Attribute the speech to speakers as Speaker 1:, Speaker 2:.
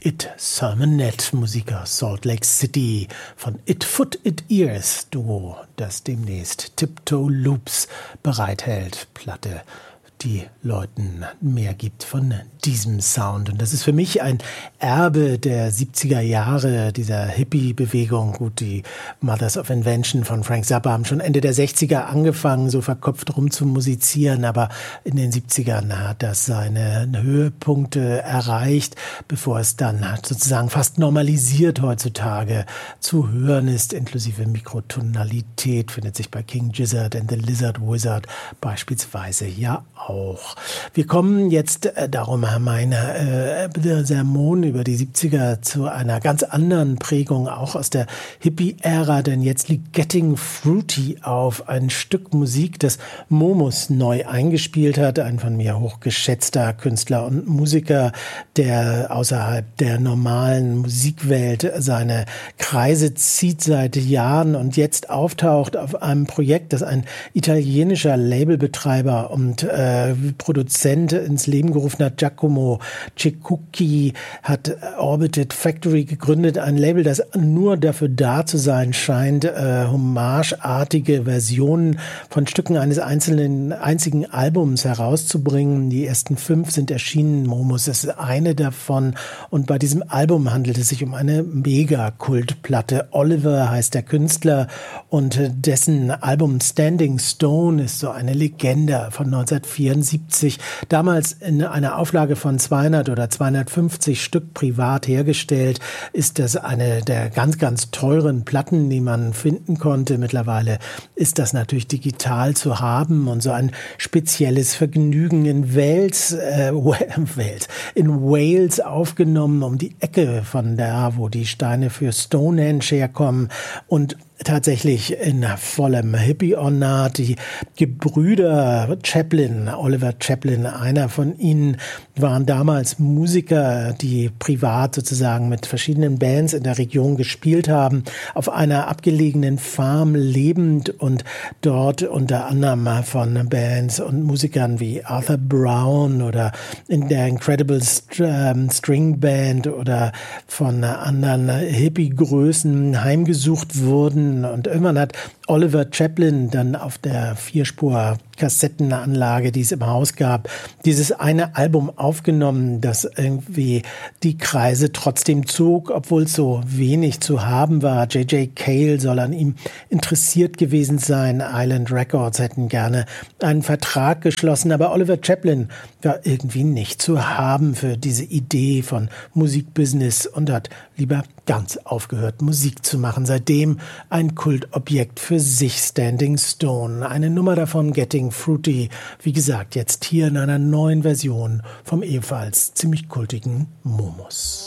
Speaker 1: It Sermonette, Musik aus Salt Lake City von It Foot It Ears Duo, das demnächst Tiptoe Loops bereithält. Platte, die Leuten mehr gibt von diesem Sound. Und das ist für mich ein Erbe der 70er Jahre, dieser Hippie-Bewegung. Gut, die Mothers of Invention von Frank Zappa haben schon Ende der 60er angefangen, so verkopft rum zu musizieren, aber in den 70ern hat das seine Höhepunkte erreicht, bevor es dann sozusagen fast normalisiert heutzutage zu hören ist, inklusive Mikrotonalität, findet sich bei King Gizzard and the Lizard Wizard beispielsweise ja auch. Wir kommen jetzt, darum mein Sermon über die 70er, zu einer ganz anderen Prägung, auch aus der Hippie-Ära, denn jetzt liegt Getting Fruity auf, ein Stück Musik, das Momus neu eingespielt hat, ein von mir hochgeschätzter Künstler und Musiker, der außerhalb der normalen Musikwelt seine Kreise zieht seit Jahren und jetzt auftaucht auf einem Projekt, das ein italienischer Labelbetreiber und Produzent ins Leben gerufen hat. Giacomo Ceccucchi hat Orbited Factory gegründet, ein Label, das nur dafür da zu sein scheint, hommageartige Versionen von Stücken eines einzigen Albums herauszubringen. Die ersten 5 sind erschienen, Momus ist eine davon, und bei diesem Album handelt es sich um eine Mega-Kultplatte. Oliver heißt der Künstler und dessen Album Standing Stone ist so eine Legende von 1974, damals in einer Auflage von 200 oder 250 Stück privat hergestellt, ist das eine der ganz, ganz teuren Platten, die man finden konnte. Mittlerweile ist das natürlich digital zu haben und so ein spezielles Vergnügen in Wales aufgenommen, um die Ecke von da, wo die Steine für Stonehenge herkommen, und tatsächlich in vollem Hippie-Ornat. Die Gebrüder Chaplin, Oliver Chaplin, einer von ihnen, waren damals Musiker, die privat sozusagen mit verschiedenen Bands in der Region gespielt haben, auf einer abgelegenen Farm lebend und dort unter anderem von Bands und Musikern wie Arthur Brown oder in der Incredible String Band oder von anderen Hippie-Größen heimgesucht wurden. Und irgendwann hat Oliver Chaplin dann auf der 4-Spur-Kassettenanlage, die es im Haus gab, dieses eine Album aufgenommen, das irgendwie die Kreise trotzdem zog, obwohl es so wenig zu haben war. J.J. Cale soll an ihm interessiert gewesen sein. Island Records hätten gerne einen Vertrag geschlossen, aber Oliver Chaplin war irgendwie nicht zu haben für diese Idee von Musikbusiness und hat lieber ganz aufgehört, Musik zu machen. Seitdem ein Kultobjekt für sich, Standing Stone. Eine Nummer davon, Getting Fruity. Wie gesagt, jetzt hier in einer neuen Version vom ebenfalls ziemlich kultigen Momus.